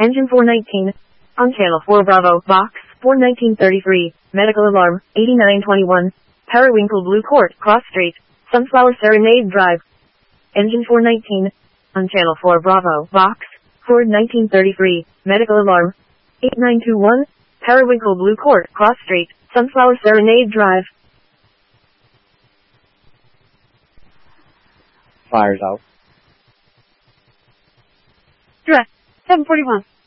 Engine 419. On channel 4 Bravo, box 41933, medical alarm, 8921. Periwinkle Blue Court, Cross Street, Sunflower Serenade Drive. Engine 419. On channel 4 Bravo, box 41933, medical alarm, 8921. Periwinkle Blue Court, Cross Street, Sunflower Serenade Drive. Fires out. Direct, 741.